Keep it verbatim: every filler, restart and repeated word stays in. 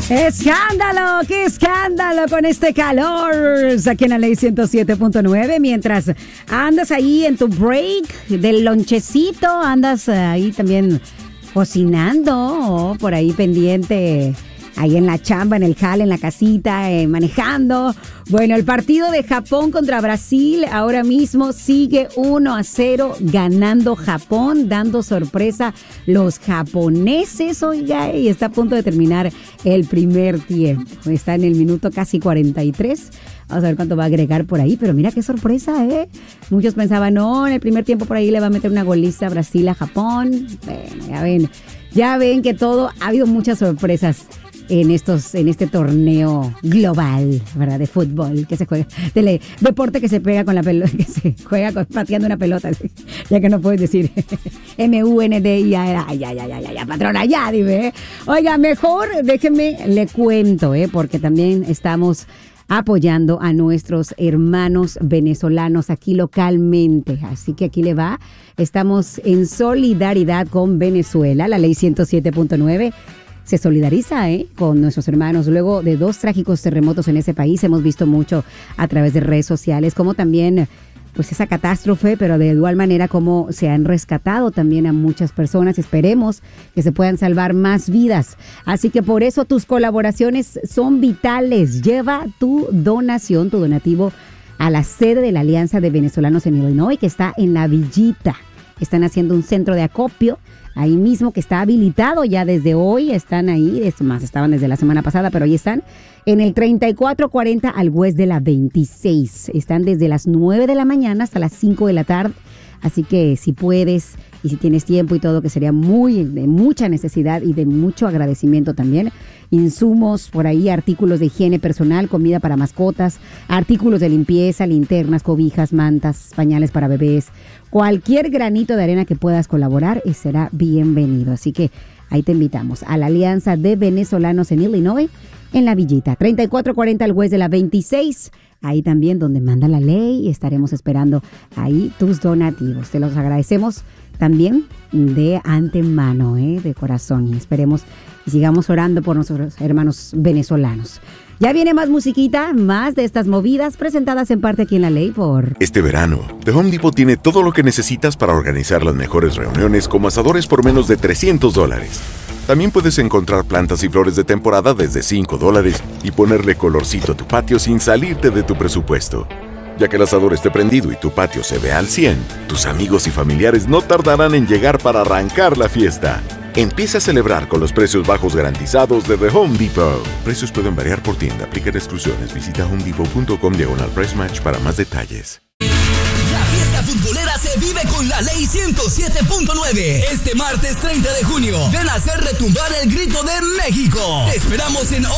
¡Escándalo! ¡Qué escándalo con este calor! Aquí en la Ley ciento siete punto nueve, mientras andas ahí en tu break del lonchecito, andas ahí también cocinando, o por ahí pendiente, ahí en la chamba, en el jale, en la casita, eh, manejando. Bueno, el partido de Japón contra Brasil ahora mismo sigue uno a cero ganando Japón, dando sorpresa los japoneses, oiga, y está a punto de terminar el primer tiempo. Está en el minuto casi cuarenta y tres. Vamos a ver cuánto va a agregar por ahí, pero mira qué sorpresa, ¿eh? Muchos pensaban, no, en el primer tiempo por ahí le va a meter una goliza a Brasil a Japón. Bueno, ya ven, ya ven que todo, ha habido muchas sorpresas en estos, en este torneo global, ¿verdad? De fútbol, que se juega, de deporte que se pega con la pelota, que se juega con, pateando una pelota, ¿sí? Ya que no puedes decir M U N D I A, ay, ay, ay, ay, ya, patrona, ya, dime, ¿eh? Oiga, mejor déjenme, le cuento, ¿eh? Porque también estamos apoyando a nuestros hermanos venezolanos aquí localmente. Así que aquí le va. Estamos en solidaridad con Venezuela. La Ley ciento siete punto nueve se solidariza ¿eh? con nuestros hermanos. Luego de dos trágicos terremotos en ese país, hemos visto mucho a través de redes sociales, como también pues esa catástrofe, pero de igual manera como se han rescatado también a muchas personas. Esperemos que se puedan salvar más vidas. Así que por eso tus colaboraciones son vitales. Lleva tu donación, tu donativo a la sede de la Alianza de Venezolanos en Illinois, que está en La Villita. Están haciendo un centro de acopio ahí mismo que está habilitado ya desde hoy. Están ahí, es más, estaban desde la semana pasada, pero ahí están en el treinta y cuatro cuarenta al West de la veintiséis. Están desde las nueve de la mañana hasta las cinco de la tarde. Así que si puedes y si tienes tiempo y todo, que sería muy de mucha necesidad y de mucho agradecimiento también. Insumos por ahí, artículos de higiene personal, comida para mascotas, artículos de limpieza, linternas, cobijas, mantas, pañales para bebés. Cualquier granito de arena que puedas colaborar y será bienvenido. Así que ahí te invitamos a la Alianza de Venezolanos en Illinois, en La Villita, treinta y cuatro cuarenta al West de la veintiséis. Ahí también donde manda la ley, y estaremos esperando ahí tus donativos. Te los agradecemos también de antemano, ¿eh? De corazón, y esperemos y sigamos orando por nuestros hermanos venezolanos. Ya viene más musiquita, más de estas movidas presentadas en parte aquí en La Ley por... Este verano, The Home Depot tiene todo lo que necesitas para organizar las mejores reuniones, como asadores por menos de trescientos dólares. También puedes encontrar plantas y flores de temporada desde cinco dólares y ponerle colorcito a tu patio sin salirte de tu presupuesto. Ya que el asador esté prendido y tu patio se vea al cien, tus amigos y familiares no tardarán en llegar para arrancar la fiesta. Empieza a celebrar con los precios bajos garantizados de The Home Depot. Precios pueden variar por tienda, aplican exclusiones. Visita homedepot.com diagonal price match para más detalles. La fiesta futbolera se vive con la Ley ciento siete punto nueve. Este martes treinta de junio, ven a hacer retumbar el grito de México. Te esperamos en